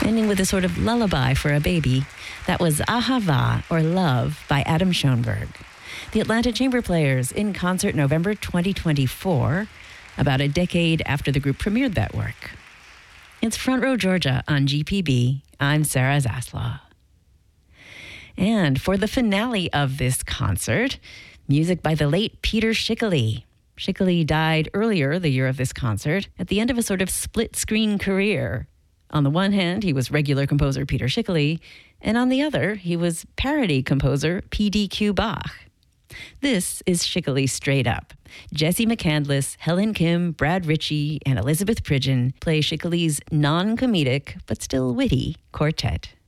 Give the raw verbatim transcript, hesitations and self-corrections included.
ending with a sort of lullaby for a baby. That was Ahava, or Love, by Adam Schoenberg. The Atlanta Chamber Players in concert November twenty twenty-four, about a decade after the group premiered that work. It's Front Row Georgia on G P B. I'm Sarah Zaslaw. And for the finale of this concert, music by the late Peter Schickele. Schickele died earlier the year of this concert at the end of a sort of split-screen career. On the one hand, he was regular composer Peter Schickele, and on the other, he was parody composer P D Q Bach. This is Schickele Straight Up. Jesse McCandless, Helen Kim, Brad Ritchie, and Elizabeth Pridgeon play Schickele's non-comedic, but still witty, quartet.